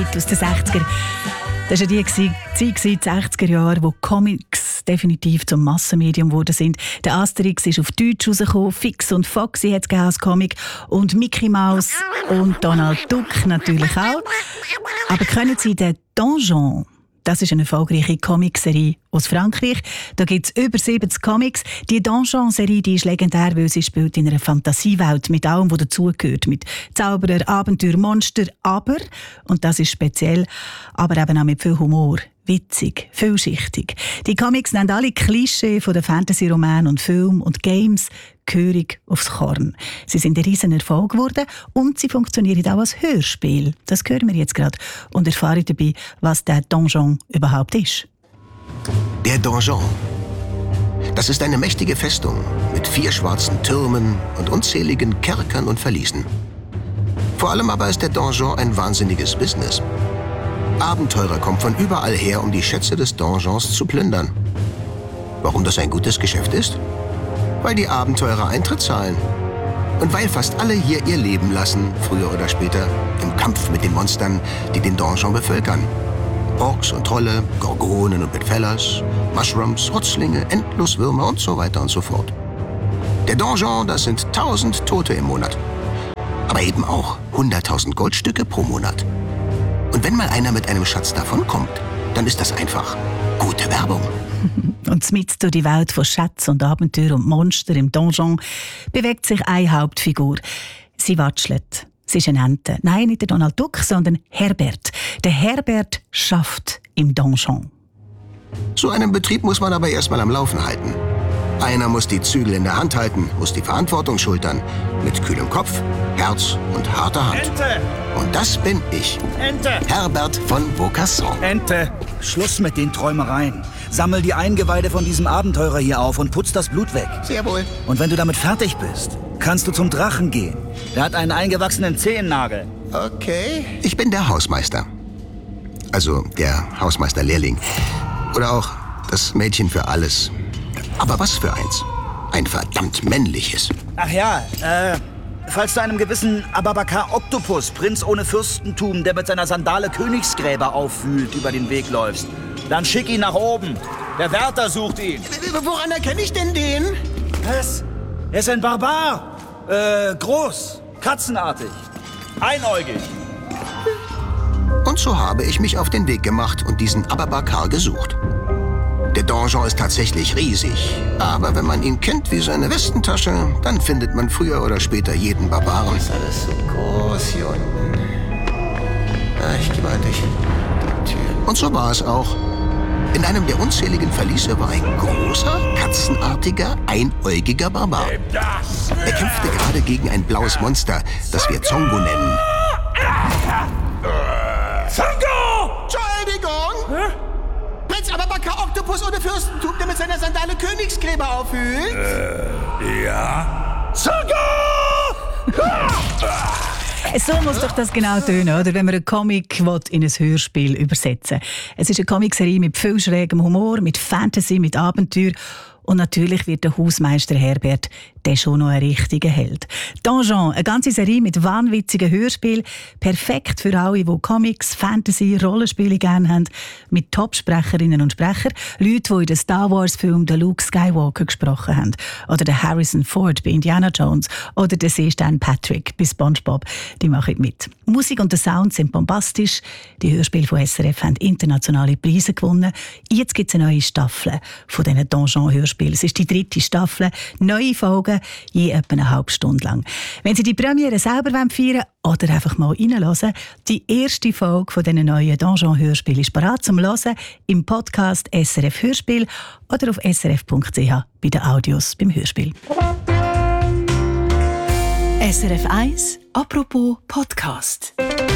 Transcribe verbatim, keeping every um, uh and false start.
Hit aus den sechziger. Das war ja die Zeit, die sechziger Jahre, wo Comics definitiv zum Massenmedium geworden sind. Der Asterix ist auf Deutsch rausgekommen, Fix und Foxy hat es als Comic und Mickey Mouse und Donald Duck natürlich auch. Aber können Sie den Donjon? Das ist eine erfolgreiche Comicserie aus Frankreich. Da gibt es über siebzig Comics. Die Donjon-Serie die ist legendär, weil sie spielt in einer Fantasiewelt mit allem, was dazugehört. Mit Zauberer, Abenteuer, Monster, aber, und das ist speziell, aber eben auch mit viel Humor. Witzig, vielschichtig. Die Comics nennen alle Klischees von den Fantasy-Romanen und Filmen und Games gehörig aufs Korn. Sie sind ein riesen Erfolg geworden und sie funktionieren auch als Hörspiel. Das hören wir jetzt gerade und erfahren dabei, was der Donjon überhaupt ist. Der Donjon. Das ist eine mächtige Festung mit vier schwarzen Türmen und unzähligen Kerkern und Verließen. Vor allem aber ist der Donjon ein wahnsinniges Business. Abenteurer kommen von überall her, um die Schätze des Donjons zu plündern. Warum das ein gutes Geschäft ist? Weil die Abenteurer Eintritt zahlen. Und weil fast alle hier ihr Leben lassen, früher oder später, im Kampf mit den Monstern, die den Donjon bevölkern. Orks und Trolle, Gorgonen und Bedfellers, Mushrooms, Rotzlinge, Endloswürmer und so weiter und so fort. Der Donjon, das sind tausend Tote im Monat. Aber eben auch hunderttausend Goldstücke pro Monat. Und wenn mal einer mit einem Schatz davonkommt, dann ist das einfach gute Werbung. Und mitten durch die Welt von Schätzen und Abenteuer und Monster im Donjon bewegt sich eine Hauptfigur. Sie watschelt. Sie ist eine Ente. Nein, nicht der Donald Duck, sondern Herbert. Der Herbert schafft im Donjon. So einen Betrieb muss man aber erstmal am Laufen halten. Einer muss die Zügel in der Hand halten, muss die Verantwortung schultern. Mit kühlem Kopf, Herz und harter Hand. Ente! Und das bin ich. Ente! Herbert von Vaucasson. Ente! Schluss mit den Träumereien. Sammel die Eingeweide von diesem Abenteurer hier auf und putz das Blut weg. Sehr wohl. Und wenn du damit fertig bist, kannst du zum Drachen gehen. Der hat einen eingewachsenen Zehennagel. Okay. Ich bin der Hausmeister. Also der Hausmeisterlehrling. Oder auch das Mädchen für alles. Aber was für eins? Ein verdammt männliches. Ach ja, äh, falls du einem gewissen Ababakar Oktopus, Prinz ohne Fürstentum, der mit seiner Sandale Königsgräber aufwühlt, über den Weg läufst, dann schick ihn nach oben. Der Wärter sucht ihn. Woran erkenne ich denn den? Was? Er ist ein Barbar. Äh, groß, katzenartig, einäugig. Und so habe ich mich auf den Weg gemacht und diesen Ababakar gesucht. Der Donjon ist tatsächlich riesig, aber wenn man ihn kennt wie seine Westentasche, dann findet man früher oder später jeden Barbaren. Ist alles so groß hier unten. Ah, ich gehe mal durch die Tür. Und so war es auch. In einem der unzähligen Verliese war ein großer, katzenartiger, einäugiger Barbar. Er kämpfte gerade gegen ein blaues Monster, das wir Zongo nennen. Zongo! Entschuldigung! Hä? Prinz Ababakar Oktopus ohne Fürstentum, der mit seiner Sandale Königsgräber aufhüllt? Äh, ja. Zongo! So muss doch das genau tönen, oder? Wenn man einen Comic in ein Hörspiel übersetzen will. Es ist eine Comicserie mit viel schrägem Humor, mit Fantasy, mit Abenteuer. Und natürlich wird der Hausmeister Herbert der schon noch ein richtiger Held. Donjon, eine ganze Serie mit wahnwitzigen Hörspielen. Perfekt für alle, die Comics, Fantasy, Rollenspiele gerne haben. Mit Top-Sprecherinnen und Sprechern. Leute, die in den Star Wars-Film den Luke Skywalker gesprochen haben. Oder den Harrison Ford bei Indiana Jones. Oder den Seestern Patrick bei SpongeBob. Die machen mit. Musik und der Sound sind bombastisch. Die Hörspiele von S R F haben internationale Preise gewonnen. Jetzt gibt es eine neue Staffel von diesen Donjon-Hörspielen. Es ist die dritte Staffel. Neue Folgen je etwa eine halbe Stunde lang. Wenn Sie die Premiere selber feiern wollen oder einfach mal reinhören, die erste Folge von diesen neuen Donjon-Hörspielen ist bereit zum Hören im Podcast S R F Hörspiel oder auf s r f punkt c h bei den Audios beim Hörspiel. S R F eins, apropos Podcast.